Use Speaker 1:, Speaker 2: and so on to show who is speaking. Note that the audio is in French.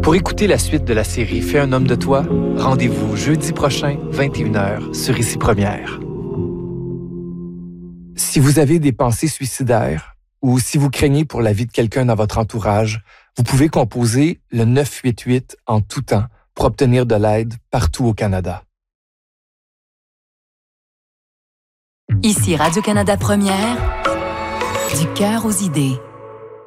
Speaker 1: Pour écouter la suite de la série Fais un homme de toi, rendez-vous jeudi prochain, 21h, sur Ici Première. Si vous avez des pensées suicidaires ou si vous craignez pour la vie de quelqu'un dans votre entourage, vous pouvez composer le 988 en tout temps pour obtenir de l'aide partout au Canada.
Speaker 2: Ici Radio-Canada Première, du cœur aux idées.